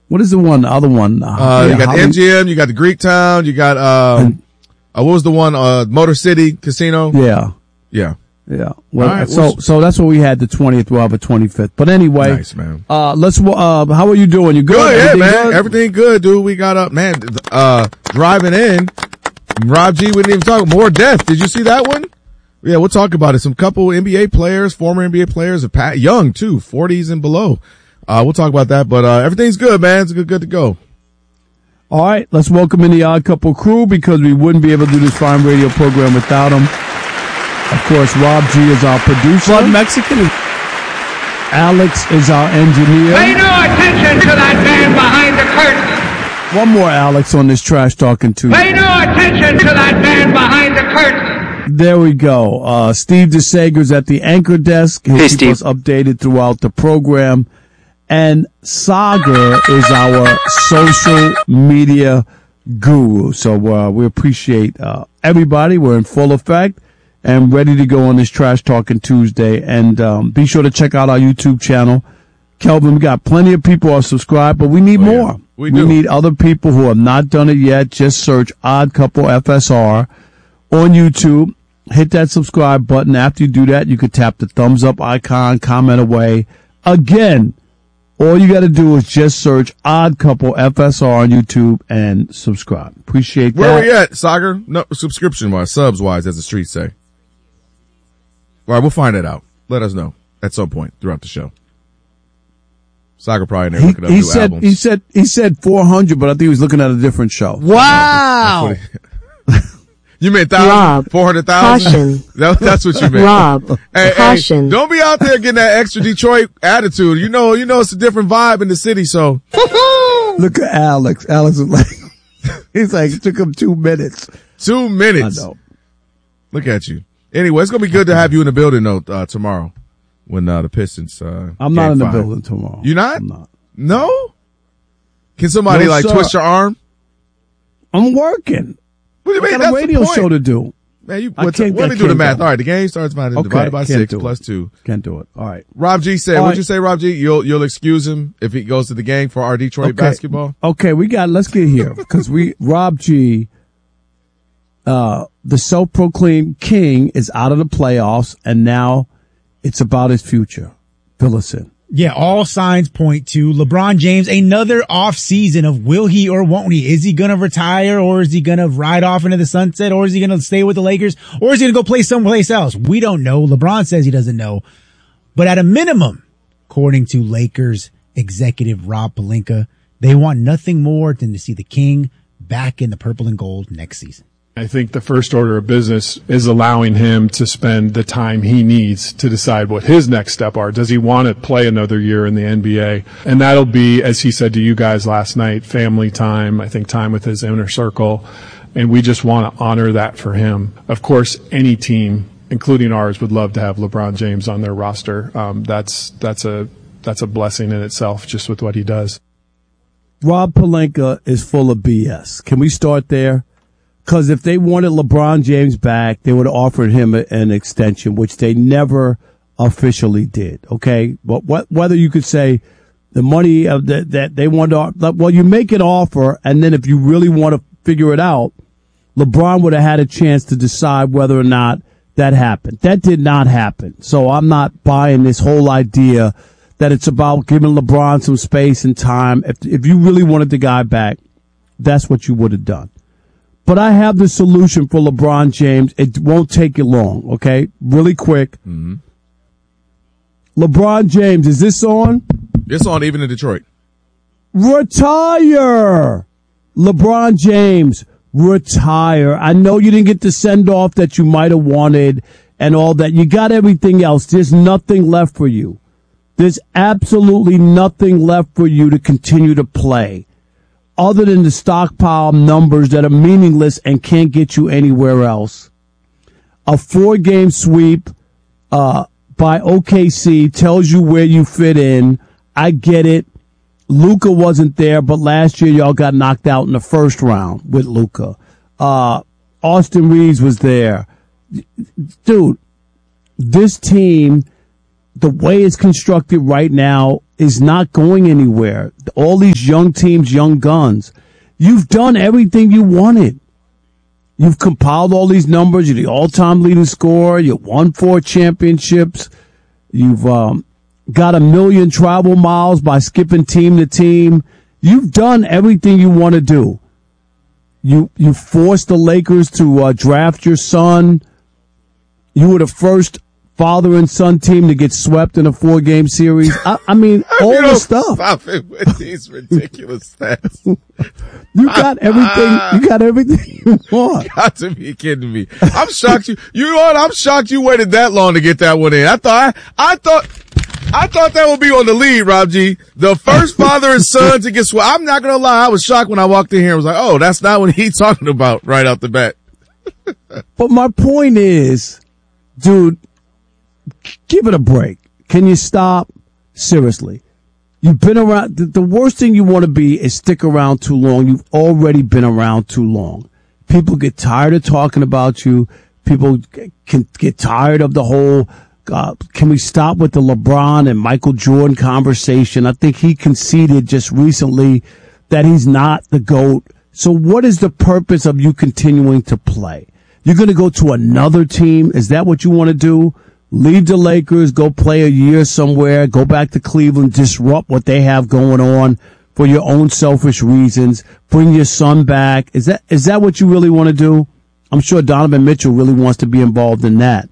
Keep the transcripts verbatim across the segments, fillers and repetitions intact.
What is the one? The other one? Uh, Uh, yeah, you got Holly- the M G M, you got the Greek Town, you got, um, uh, what was the one, uh, Motor City Casino? Yeah. Yeah. Yeah. Well, All right, so, well, so that's what we had the twentieth. We'll have a twenty-fifth. But anyway. Nice, man. Uh, let's, uh, how are you doing? You good? Good, yeah, Everything man. good? Everything good, dude. We got up, man, uh, driving in. Rob G wouldn't even talk. More death. Did you see that one? Yeah, we'll talk about it. Some couple N B A players, former N B A players, Pat young too, forties and below. Uh, we'll talk about that, but, uh, everything's good, man. It's good, good to go. All right. Let's welcome in the Odd Couple crew because we wouldn't be able to do this fine radio program without them. Of course, Rob G is our producer. Blood Mexican. Alex is our engineer. Pay no attention to that man behind the curtain. One more Alex on this Trash Talking Tuesday. Pay no attention to that man behind the curtain. There we go. Uh, Steve DeSager's at the anchor desk. He'll Hey, keep Steve. us updated throughout the program. And Sagar is our social media guru. So uh, we appreciate uh, everybody. We're in full effect and ready to go on this Trash Talking Tuesday. And um, be sure to check out our YouTube channel. Kelvin, we got plenty of people who are subscribed, but we need Oh, yeah. more. We do. need other people who have not done it yet. Just search Odd Couple F S R on YouTube. Hit that subscribe button. After you do that, you could tap the thumbs up icon, comment away. Again, all you got to do is just search Odd Couple F S R on YouTube and subscribe. Appreciate Where that. we at, Sagar? No, subscription wise, subs wise, as the streets say. All right, we'll find that out. Let us know at some point throughout the show. Sagar probably never He, looking up he new said albums. he said he said four hundred, but I think he was looking at a different show. Wow. You meant thousand, Rob, four hundred thousand. caution. That, that's what you meant. Rob, hey, caution. hey, don't be out there getting that extra Detroit attitude. You know, you know it's a different vibe in the city. So Look at Alex. Alex is like he's like it took him two minutes. two I minutes. know. Look at you. Anyway, it's gonna be good to have you in the building though uh, tomorrow when uh, the Pistons. Uh, I'm not game in the five. building tomorrow. You not? I'm not. No. Can somebody No, like sir. twist your arm? I'm working. What do you I mean? got That's a the radio point. show to do. Man, you I what's, can't- let I me do the can't math. go. All right, the game starts by Okay, divided by can't six do plus it. two. Can't do it. All right. Rob G said, All what'd right. you say, Rob G? You'll, you'll excuse him if he goes to the game for our Detroit Okay. basketball? Okay, we got, let's get here because we, Rob G, uh, the self-proclaimed king is out of the playoffs and now it's about his future. Fill us in. Yeah, all signs point to LeBron James, another off season of will he or won't he? Is he going to retire or is he going to ride off into the sunset or is he going to stay with the Lakers or is he going to go play someplace else? We don't know. LeBron says he doesn't know. But at a minimum, according to Lakers executive Rob Pelinka, they want nothing more than to see the king back in the purple and gold next season. I think the first order of business is allowing him to spend the time he needs to decide what his next step are. Does he want to play another year in the N B A? And that'll be, as he said to you guys last night, family time, I think time with his inner circle. And we just want to honor that for him. Of course, any team, including ours, would love to have LeBron James on their roster. Um, that's, that's a, that's a blessing in itself just with what he does. Rob Pelinka is full of B S. Can we start there? Because if they wanted LeBron James back, they would have offered him a, an extension, which they never officially did. Okay, but what, whether you could say the money of the, that they wanted, to, well, you make an offer, and then if you really want to figure it out, LeBron would have had a chance to decide whether or not that happened. That did not happen. So I'm not buying this whole idea that it's about giving LeBron some space and time. If if you really wanted the guy back, that's what you would have done. But I have the solution for LeBron James. It won't take you long, okay? Really quick. Mm-hmm. LeBron James, is this on? It's on even in Detroit. Retire! LeBron James, retire. I know you didn't get the send-off that you might have wanted and all that. You got everything else. There's nothing left for you. There's absolutely nothing left for you to continue to play, other than the stockpile numbers that are meaningless and can't get you anywhere else. A four-game sweep uh, by O K C tells you where you fit in. I get it. Luka wasn't there, but last year y'all got knocked out in the first round with Luka. Uh, Austin Reeves was there. Dude, this team, the way it's constructed right now, is not going anywhere. All these young teams, young guns. You've done everything you wanted. You've compiled all these numbers. You're the all-time leading scorer. You won four championships. You've um, got a million travel miles by skipping team to team. You've done everything you want to do. You you forced the Lakers to uh, draft your son. You were the first father and son team to get swept in a four-game series. I, I mean, all you the stuff. Stop it with these ridiculous stats. You got everything. You got everything you want. You got to be kidding me. I'm shocked you. You know what? I'm shocked you waited that long to get that one in. I thought. I, I thought. I thought that would be on the lead, Rob G. The first father and son to get swept. I'm not gonna lie. I was shocked when I walked in here. I was like, oh, that's not what he's talking about right out the bat. But my point is, dude, give it a break. Can you stop? Seriously. You've been around. The, the worst thing you want to be is stick around too long. You've already been around too long. People get tired of talking about you. People can get tired of the whole, uh, can we stop with the LeBron and Michael Jordan conversation? I think he conceded just recently that he's not the GOAT. So what is the purpose of you continuing to play? You're going to go to another team? Is that what you want to do? Leave the Lakers, go play a year somewhere, go back to Cleveland, disrupt what they have going on for your own selfish reasons, bring your son back. Is that is that what you really want to do? I'm sure Donovan Mitchell really wants to be involved in that.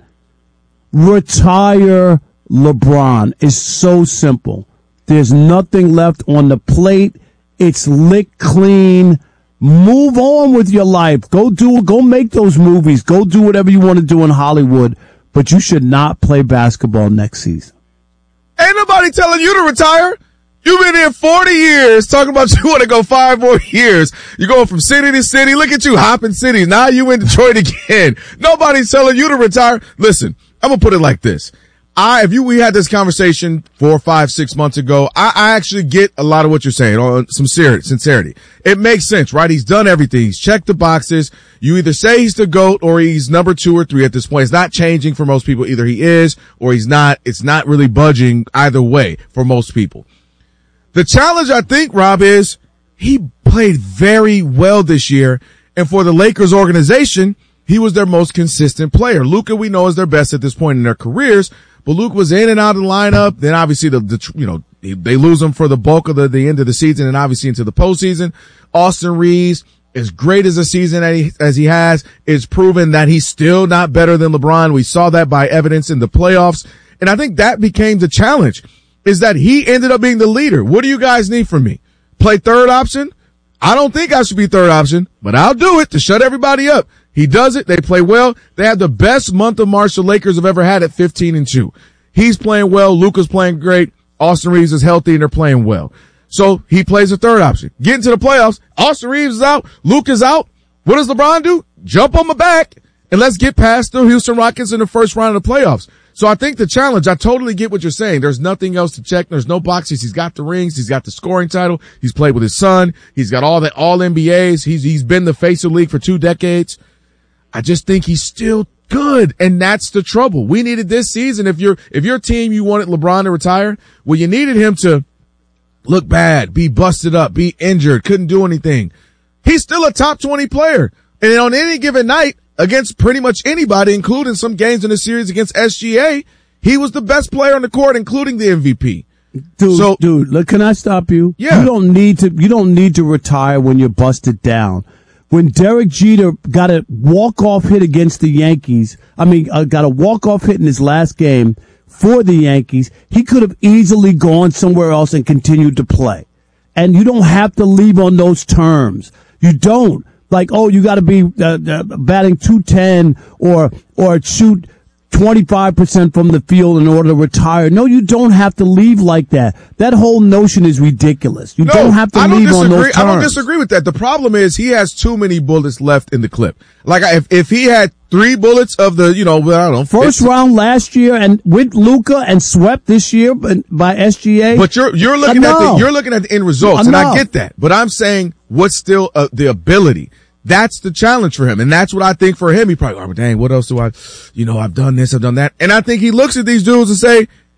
Retire LeBron is so simple. There's nothing left on the plate. It's licked clean. Move on with your life. Go do, go make those movies. Go do whatever you want to do in Hollywood. But you should not play basketball next season. Ain't nobody telling you to retire. You've been here forty years talking about you want to go five more years. You're going from city to city. Look at you hopping cities. Now you in Detroit again. Nobody's telling you to retire. Listen, I'm going to put it like this. I, if you, we had this conversation four, five, six months ago, I, I actually get a lot of what you're saying on some sincerity. It makes sense, right? He's done everything. He's checked the boxes. You either say he's the GOAT or he's number two or three at this point. It's not changing for most people. Either he is or he's not. It's not really budging either way for most people. The challenge, I think, Rob, is he played very well this year. And for the Lakers organization, he was their most consistent player. Luka, we know, is their best at this point in their careers. But Luke was in and out of the lineup. Then obviously the, the you know, they lose him for the bulk of the, the end of the season and obviously into the postseason. Austin Reeves, as great as a season as he, as he has, is proven that he's still not better than LeBron. We saw that by evidence in the playoffs. And I think that became the challenge, is that he ended up being the leader. What do you guys need from me? Play third option? I don't think I should be third option, but I'll do it to shut everybody up. He does it. They play well. They have the best month of March the Lakers have ever had at fifteen and two. He's playing well. Luka's playing great. Austin Reeves is healthy and they're playing well. So he plays the third option. Get into the playoffs. Austin Reeves is out. Luka's out. What does LeBron do? Jump on my back and let's get past the Houston Rockets in the first round of the playoffs. So I think the challenge, I totally get what you're saying. There's nothing else to check. There's no boxes. He's got the rings. He's got the scoring title. He's played with his son. He's got all the all N B As. He's, he's been the face of the league for two decades. I just think he's still good, and that's the trouble. We needed this season. If you're, if your team, you wanted LeBron to retire, well, you needed him to look bad, be busted up, be injured, couldn't do anything. He's still a top twenty player. And on any given night, against pretty much anybody, including some games in the series against S G A, he was the best player on the court, including the M V P. Dude, so, dude, look, can I stop you? Yeah. You don't need to, you don't need to retire when you're busted down. When Derek Jeter got a walk-off hit against the Yankees, I mean, uh, got a walk-off hit in his last game for the Yankees, he could have easily gone somewhere else and continued to play. And you don't have to leave on those terms. You don't. Like, oh, you got to be uh, uh, batting two ten or or shoot twenty-five percent from the field in order to retire. No, you don't have to leave like that. That whole notion is ridiculous. You no, don't have to I don't leave disagree. on those terms. I don't disagree with that. The problem is he has too many bullets left in the clip. Like, if if he had three bullets of the, you know, I don't know, first fifty round last year and with Luka and swept this year by S G A. But you're you're looking at the you're looking at the end results, and I get that. But I'm saying what's still uh, the ability. That's the challenge for him. And that's what I think for him. He probably, oh, dang, what else do I, you know, I've done this, I've done that. And I think he looks at these dudes and say,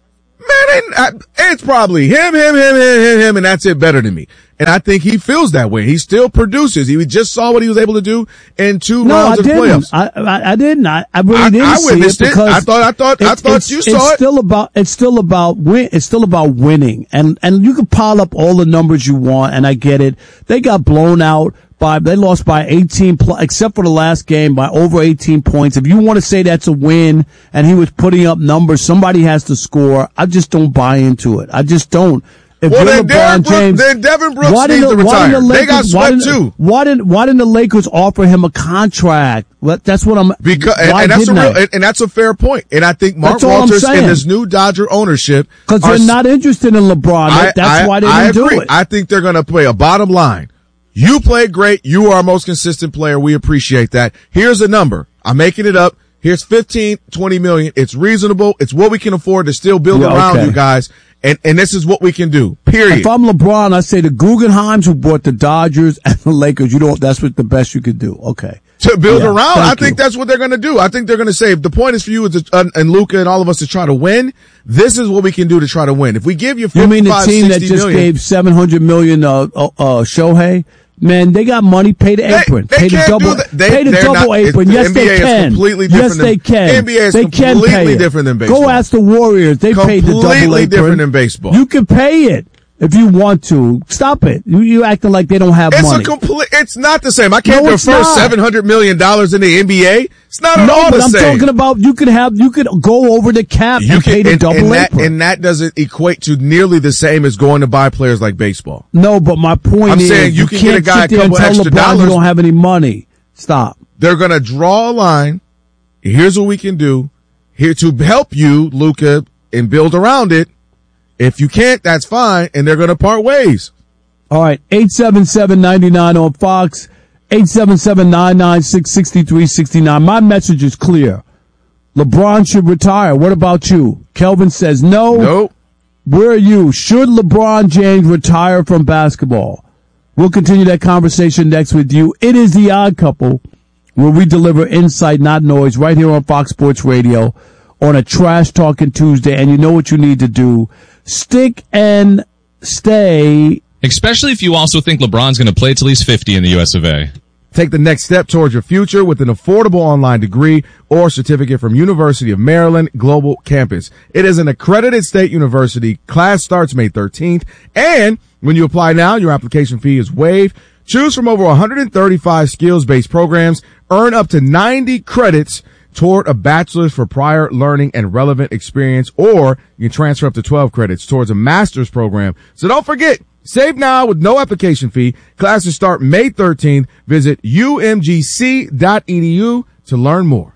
Man, it's probably him, him, him, him, him, him, and that's it better than me. And I think he feels that way. He still produces. He just saw what he was able to do in two no, rounds I of didn't. playoffs. I, I, I didn't. I, I really I, didn't I see witnessed it it. because I thought, I thought, I thought you saw it's it. Still about, it's still about win. It's still about winning. And, and you can pile up all the numbers you want, and I get it. They got blown out. By, they lost by eighteen, pl- except for the last game, by over eighteen points. If you want to say that's a win and he was putting up numbers, somebody has to score. I just don't buy into it. I just don't. If Well, you're then, LeBron Brooks, James, then Devin Brooks why needs didn't to the, why retire. didn't the Lakers, They got why swept didn't, too. Why didn't, why didn't the Lakers offer him a contract? Well, that's what I'm, Because, and, why and that's a didn't real, they? and, and that's a fair point. And I think Mark That's all I'm Walters and saying. this new Dodger ownership Because are they're not interested in LeBron. I, That's I, why they I didn't agree. do it. I think they're going to play a bottom line. You played great. You are our most consistent player. We appreciate that. Here's a number. I'm making it up. Here's fifteen, twenty million. It's reasonable. It's what we can afford to still build Yeah, around okay. you guys. And, and this is what we can do. Period. If I'm LeBron, I say the Guggenheims who bought the Dodgers and the Lakers, you don't, that's what the best you could do. Okay. To build Yeah, around, thank I think you. that's what they're going to do. I think they're going to say, if the point is for you is to, uh, and Luka and all of us to try to win, this is what we can do to try to win. If we give you You mean the fifty-five, team that sixty just million, gave seven hundred million, uh, uh, uh, Shohei? Man, they got money. Pay the They- apron. they pay the can't double. do that. They- pay the they're double not- it's- apron. the Yes, N B A they is can. completely Yes, different they than- can. N B A is they can completely pay it. different than baseball. Go ask the Warriors. They paid the double Completely apron. different than baseball. You can pay it if you want to. Stop it. You, you acting like they don't have It's money. a complete. It's not the same. I can't No, defer it's not. seven hundred million dollars in the N B A. It's not at no, all but the I'm same. talking about you could have you could go over the cap You and can, pay the and, double and that, apron. and that doesn't equate to nearly the same as going to buy players like baseball. No, but my point I'm is, saying you you can can't get a guy sit there a and couple tell extra LeBron dollars. you don't have any money. Stop. They're going to draw a line. Here's what we can do here to help you, Luka, and build around it. If you can't, that's fine, and they're going to part ways. All right, eight seven seven, nine nine on Fox, eight seven seven, nine nine six, six three six nine. My message is clear. LeBron should retire. What about you? Kelvin says no. Nope. Where are you? Should LeBron James retire from basketball? We'll continue that conversation next with you. It is The Odd Couple, where we deliver insight, not noise, right here on Fox Sports Radio on a Trash Talking Tuesday. And you know what you need to do. Stick and stay. Especially if you also think LeBron's going to play till he's fifty in the U S of A. Take the next step towards your future with an affordable online degree or certificate from University of Maryland Global Campus. It is an accredited state university. Class starts May thirteenth. And when you apply now, your application fee is waived. Choose from over one hundred thirty-five skills-based programs. Earn up to ninety credits toward a bachelor's for prior learning and relevant experience, or you can transfer up to twelve credits towards a master's program. So don't forget, save now with no application fee. Classes start May thirteenth. Visit U M G C dot E D U to learn more.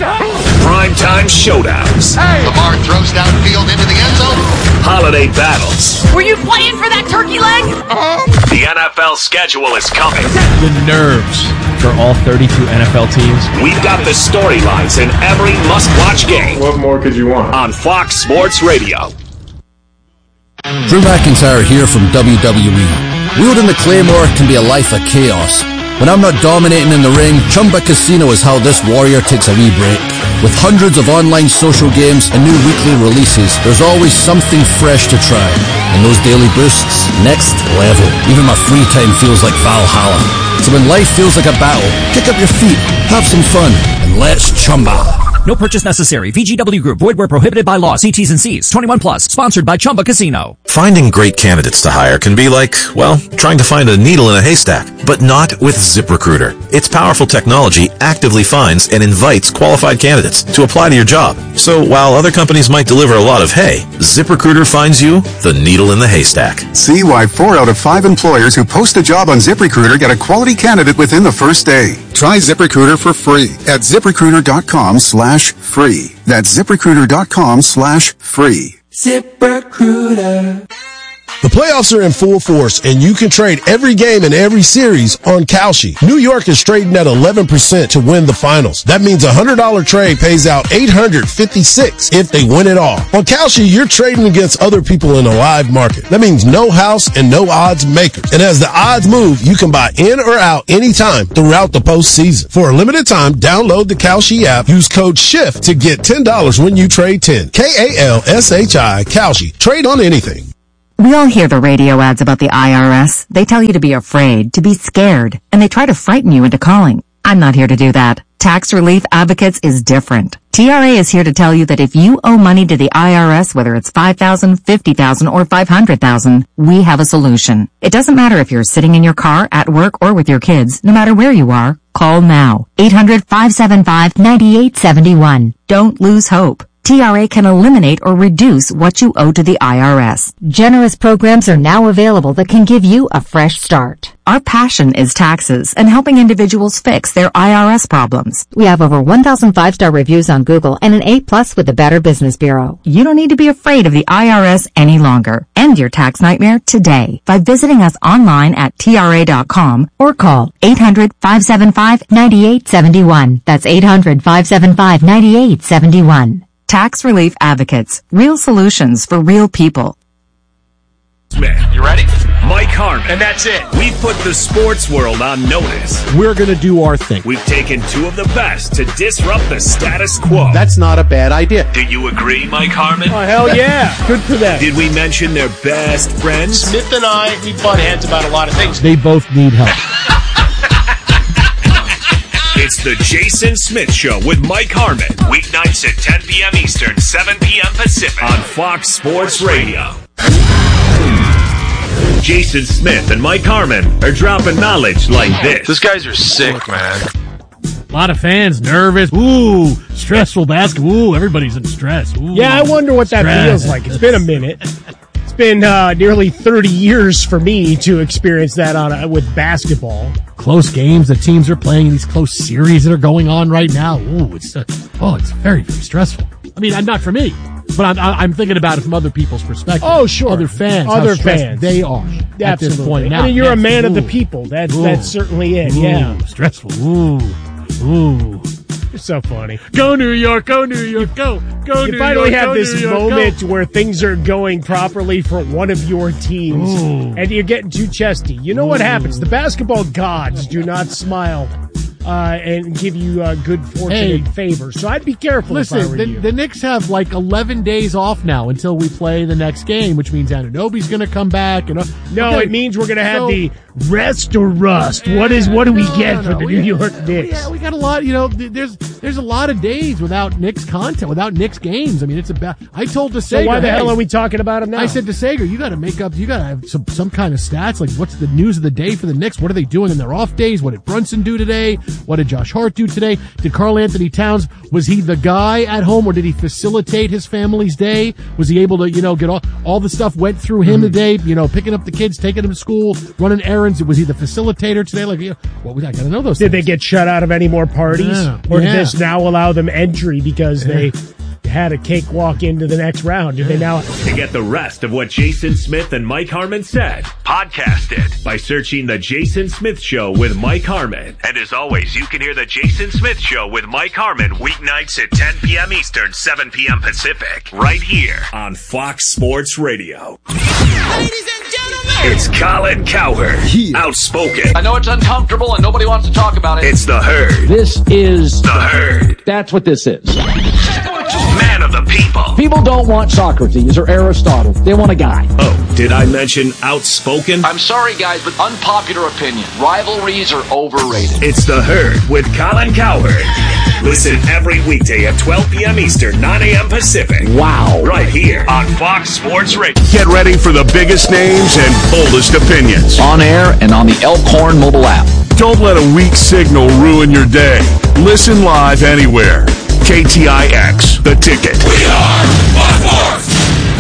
Primetime showdowns. Hey. Lamar throws downfield into the end zone. Holiday battles. Were you playing for that turkey leg? The N F L schedule is coming. The nerves for all thirty-two N F L teams. We've got the storylines in every must-watch game. What more could you want? On Fox Sports Radio. Drew McIntyre here from W W E. Wielding the Claymore can be a life of chaos. When I'm not dominating in the ring, Chumba Casino is how this warrior takes a wee break. With hundreds of online social games and new weekly releases, there's always something fresh to try. And those daily boosts, next level. Even my free time feels like Valhalla. So when life feels like a battle, kick up your feet, have some fun, and let's Chumba. No purchase necessary. V G W Group. Void where prohibited by law. See T's and C's. twenty-one plus. Sponsored by Chumba Casino. Finding great candidates to hire can be like, well, trying to find a needle in a haystack. But not with ZipRecruiter. Its powerful technology actively finds and invites qualified candidates to apply to your job. So while other companies might deliver a lot of hay, ZipRecruiter finds you the needle in the haystack. See why four out of five employers who post a job on ZipRecruiter get a quality candidate within the first day. Try ZipRecruiter for free at ZipRecruiter.com slash free. That's ZipRecruiter.com slash free. ZipRecruiter. The playoffs are in full force, and you can trade every game and every series on Kalshi. New York is trading at eleven percent to win the finals. That means a one hundred dollars trade pays out eight hundred fifty-six dollars if they win it all. On Kalshi, you're trading against other people in a live market. That means no house and no odds makers. And as the odds move, you can buy in or out anytime throughout the postseason. For a limited time, download the Kalshi app. Use code SHIFT to get ten dollars when you trade ten. K A L S H I, Kalshi. Trade on anything. We all hear the radio ads about the I R S. They tell you to be afraid, to be scared, and they try to frighten you into calling. I'm not here to do that. Tax Relief Advocates is different. T R A is here to tell you that if you owe money to the I R S, whether it's five thousand dollars, fifty thousand dollars, or five hundred thousand dollars, we have a solution. It doesn't matter if you're sitting in your car, at work, or with your kids. No matter where you are, call now. eight hundred, five seven five, nine eight seven one. Don't lose hope. T R A can eliminate or reduce what you owe to the I R S. Generous programs are now available that can give you a fresh start. Our passion is taxes and helping individuals fix their I R S problems. We have over one thousand five-star reviews on Google and an A plus with the Better Business Bureau. You don't need to be afraid of the I R S any longer. End your tax nightmare today by visiting us online at T R A dot com or call eight hundred, five seven five, nine eight seven one. That's eight hundred, five seven five, nine eight seven one. Tax Relief Advocates. Real solutions for real people. Smith, you ready? Mike Harmon. And that's it. We put the sports world on notice. We're going to do our thing. We've taken two of the best to disrupt the status quo. That's not a bad idea. Do you agree, Mike Harmon? Oh, hell yeah. Good for them. Did we mention their best friends? Smith and I, we butt heads about a lot of things. They both need help. It's the Jason Smith Show with Mike Harmon. Weeknights at ten p.m. Eastern, seven p.m. Pacific on Fox Sports Radio. Jason Smith and Mike Harmon are dropping knowledge like this. These guys are sick, man. A lot of fans nervous. Ooh, stressful basketball. Ooh, everybody's in stress. Ooh, yeah, I wonder what that stress. feels like. It's been a minute. It's been uh, nearly thirty years for me to experience that on a, with basketball. Close games, the teams are playing these close series that are going on right now. Ooh, it's uh, oh, it's very, very stressful. I mean, not for me, but I'm, I'm thinking about it from other people's perspective. Oh, sure. Other fans, other how fans, they are Absolutely. at this point. Now, I mean, you're yes, a man ooh, of the people. That's ooh, that's certainly it. Ooh, yeah, stressful. Ooh, ooh. You're so funny. Go New York, go New York, go, go you New York. You finally have this York, moment go. where things are going properly for one of your teams, Ooh. and you're getting too chesty. You know Ooh. what happens? The basketball gods do not smile uh, and give you uh, good fortune hey, and favor. So I'd be careful. Listen, if I were the, you. the Knicks have like eleven days off now until we play the next game, which means Anunoby's going to come back. And uh, no, okay. it means we're going to have so, the rest or rust. Yeah, what is? What do we no, get no, for no. the we, New York yeah, Knicks? Yeah, we got a lot. You know, there's there's a lot of days without Knicks content, without Knicks games. I mean, it's about. I told DeSager, so why the hey, hell are we talking about him now? I said DeSager, you got to make up. You got to have some some kind of stats. Like, what's the news of the day for the Knicks? What are they doing in their off days? What did Brunson do today? What did Josh Hart do today? Did Karl Anthony Towns, was he the guy at home, or did he facilitate his family's day? Was he able to, you know, get all all the stuff went through him mm-hmm. today? You know, picking up the kids, taking them to school, running errands. Was he the facilitator today? Like, you know, well, we got to know those. Did things. they get shut out of any more parties, yeah, or yeah. did this now allow them entry because yeah. they had a cakewalk into the next round? Did they now? To get the rest of what Jason Smith and Mike Harmon said, podcast it by searching The Jason Smith Show with Mike Harmon. And as always, you can hear The Jason Smith Show with Mike Harmon weeknights at ten p.m. Eastern, seven p.m. Pacific, right here on Fox Sports Radio. Ladies and gentlemen, it's Colin Cowherd, yeah. outspoken. I know it's uncomfortable and nobody wants to talk about it. It's The Herd. This is The Herd. That's what this is. Man of the people. People don't want Socrates or Aristotle. They want a guy. Oh, did I mention outspoken? I'm sorry, guys, but unpopular opinion. Rivalries are overrated. It's The Herd with Colin Cowherd. Listen every weekday at twelve p.m. Eastern, nine a.m. Pacific. Wow. Right here on Fox Sports Radio. Get ready for the biggest names and boldest opinions. On air and on the Elkhorn mobile app. Don't let a weak signal ruin your day. Listen live anywhere. K T I X, The Ticket. We are one fourth.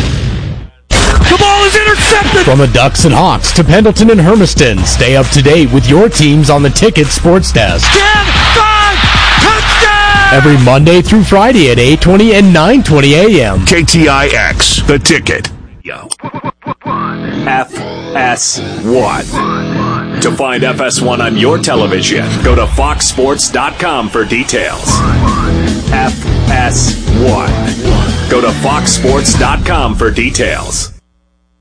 The ball is intercepted. From the Ducks and Hawks to Pendleton and Hermiston, stay up to date with your teams on the Ticket Sports Desk. ten, five, touchdown! Every Monday through Friday at eight twenty and nine twenty a.m. K T I X, The Ticket. Yo. F S one. To find F S one on your television, go to fox sports dot com for details. F S one. Go to fox sports dot com for details.